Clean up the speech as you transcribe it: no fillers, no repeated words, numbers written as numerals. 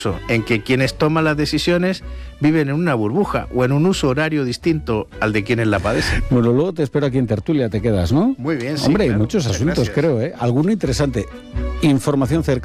en que quienes toman las decisiones viven en una burbuja o en un uso horario distinto al de quienes la padecen. Bueno, luego te espero aquí en tertulia, te quedas, ¿no? Muy bien, sí. Hombre, claro. hay muchos asuntos, Gracias. creo, ¿eh? Alguno interesante. Información cercana.